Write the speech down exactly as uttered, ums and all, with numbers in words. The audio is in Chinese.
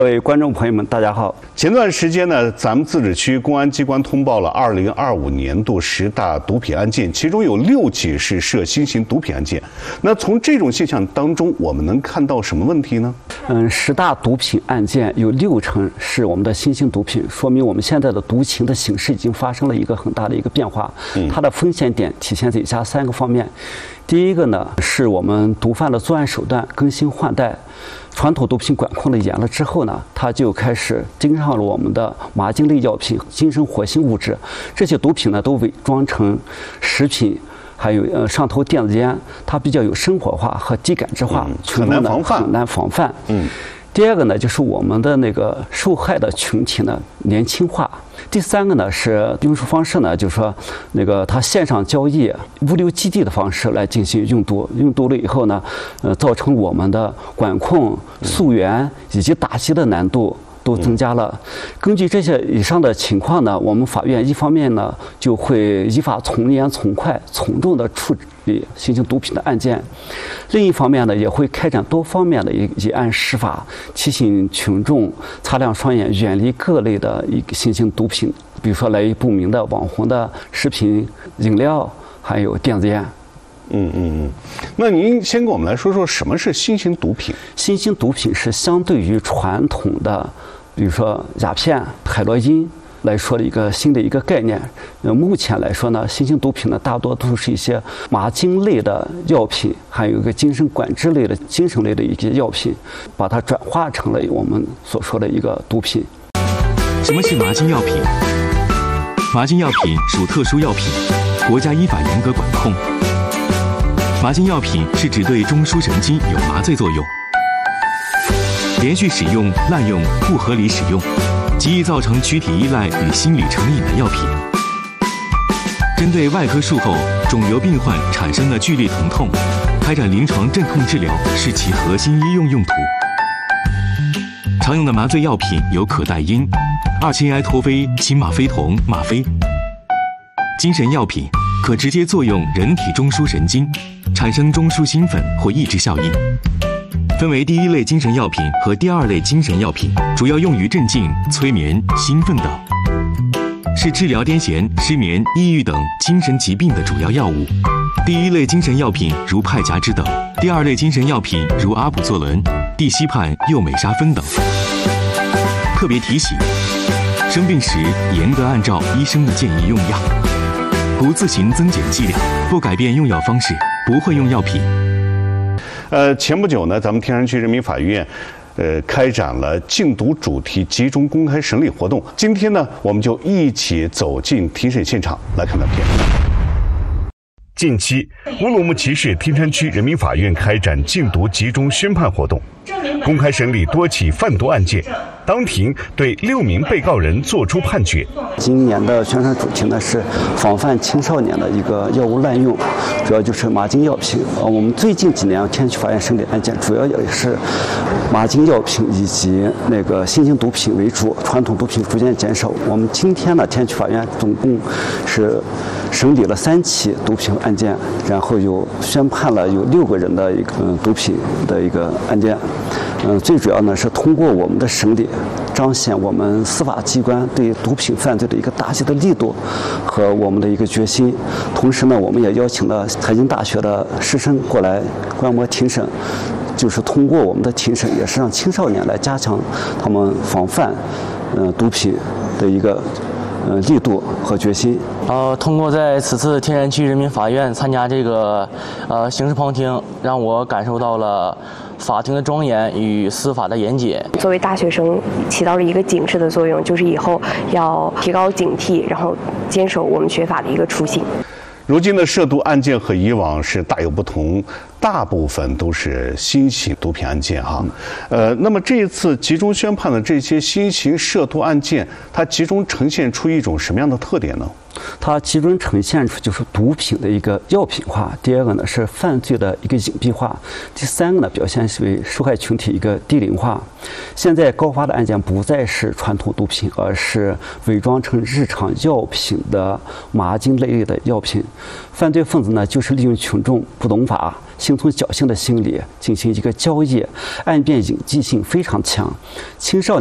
各位观众朋友们，大家好。 前段时间呢，咱们自治区公安机关通报了二零二五年度十大毒品案件，其中有六起是涉新型毒品案件。那从这种现象当中，我们能看到什么问题呢？ 嗯，十大毒品案件有六成是我们的新型毒品，说明我们现在的毒情的形势已经发生了一个很大的一个变化。嗯，它的风险点体现在以下三个方面。第一个呢，是我们毒贩的作案手段更新换代。传统毒品管控的严了之后呢，它就开始盯上了我们的麻精类药品、精神活性物质，这些毒品呢都伪装成食品，还有呃上头电子烟，它比较有生活化和低感知化， 很难防范， 很难防范。 嗯。 第二个呢，就是我们的那个受害的群体呢年轻化。第三个呢是运输方式呢，就是说那个它线上交易、物流基地的方式来进行用毒，用毒了以后呢，呃，造成我们的管控、溯源以及打击的难度都增加了。根据这些以上的情况呢，我们法院一方面呢就会依法从严从快从重的处理新型毒品的案件，另一方面呢也会开展多方面的以案释法，提醒群众擦亮双眼，远离各类的一个新型毒品，比如说来历不明的网红的食品、饮料，还有电子烟。 嗯嗯嗯，那您先跟我们来说说什么是新型毒品？ 新型毒品是相对于传统的，比如说鸦片、海洛因来说的一个新的一个概念。呃，目前来说呢，新型毒品呢大多都是一些麻精类的药品，还有一个精神管制类的、精神类的一些药品，把它转化成了我们所说的一个毒品。 什么是麻精药品？麻精药品属特殊药品，国家依法严格管控。麻精药品是指对中枢神经有麻醉作用，连续使用、滥用、不合理使用，极易造成躯体依赖与心理成瘾的药品。针对外科术后肿瘤病患产生的剧烈疼痛，开展临床镇痛治疗是其核心医用用途。常用的麻醉药品有可待因、二氢埃托非、氢吗非酮、吗啡。精神药品可直接作用人体中枢神经，产生中枢兴奋或抑制效应。分为第一类精神药品和第二类精神药品，主要用于镇静、催眠、兴奋等，是治疗癫痫、失眠、抑郁等精神疾病的主要药物。第一类精神药品如派甲酯等，第二类精神药品如阿普唑仑、地西泮、右美沙芬等。特别提醒：生病时严格按照医生的建议用药，不自行增减剂量，不改变用药方式，不会用药品。 呃，前不久呢，咱们天山区人民法院，呃，开展了禁毒主题集中公开审理活动。今天呢，我们就一起走进庭审现场来看看片。近期，乌鲁木齐市天山区人民法院开展禁毒集中宣判活动，公开审理多起贩毒案件。当庭对六名被告人作出判决。 今年的宣传主题呢是防范青少年的一个药物滥用，主要就是麻精药品。呃，我们最近几年天山区法院审理案件，主要也是麻精药品以及那个新型毒品为主，传统毒品逐渐减少。我们今天呢，天山区法院总共是审理了三起毒品案件，然后有宣判了有六个人的一个、嗯、毒品的一个案件。嗯，最主要呢是通过我们的审理，彰显我们司法机关对毒品犯罪的一个打击的力度和我们的一个决心。同时呢，我们也邀请了财经大学的师生过来观摩庭审，就是通过我们的庭审，也是让青少年来加强他们防范嗯、呃、毒品的一个呃力度和决心。 呃，通过在此次天山区人民法院参加这个呃刑事旁听，让我感受到了法庭的庄严与司法的严谨。 作为大学生，起到了一个警示的作用，就是以后要提高警惕，然后坚守我们学法的一个初心。 如今的涉毒案件和以往是大有不同，大部分都是新型毒品案件哈。呃，那么这一次集中宣判的这些新型涉毒案件，它集中呈现出一种什么样的特点呢？ 它集中呈现出就是毒品的一个药品化，第二个呢是犯罪的一个隐蔽化，第三个呢表现为受害群体一个低龄化。现在高发的案件不再是传统毒品，而是伪装成日常药品的麻精类的药品。犯罪分子呢就是利用群众不懂法， 心存侥幸的心理进行一个交易，案件隐蔽性非常强，青少